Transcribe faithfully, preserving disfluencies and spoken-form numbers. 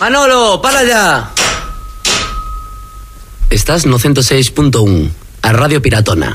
Manolo, para ya. Estás no ciento seis punto uno, a Radio Piratona.